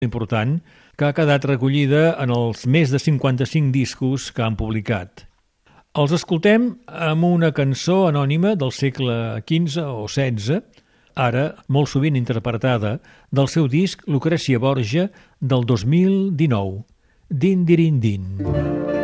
important que ha quedat recollida en els més de 55 discos que han publicat. Els escoltem amb una cançó anònima del segle XV o XVI, ara molt sovint interpretada, del seu disc Lucrècia Borja del 2019, Din Dirin Din.